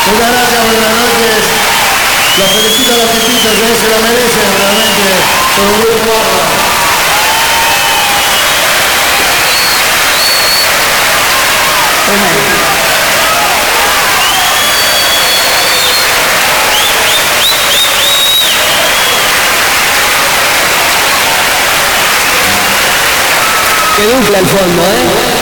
Muchas gracias, buenas noches. Los felicito a los tipitos, que se lo merecen, realmente. Son un grupo bárbaro. Que dupla el fondo, ¿eh?